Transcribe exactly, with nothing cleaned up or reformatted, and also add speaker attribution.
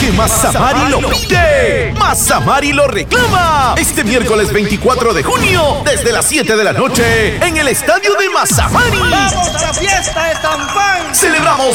Speaker 1: porque Mazamari lo pide. Mazamari lo reclama. Este miércoles veinticuatro de junio, desde las siete de la noche, en el estadio de Mazamari.
Speaker 2: ¡Vamos a la fiesta de San Juan!
Speaker 1: Celebramos